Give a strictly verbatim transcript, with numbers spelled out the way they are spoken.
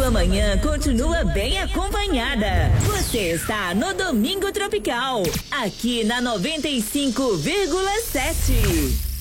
sua manhã continua bem acompanhada. Você está no Domingo Tropical, aqui na noventa e cinco vírgula sete.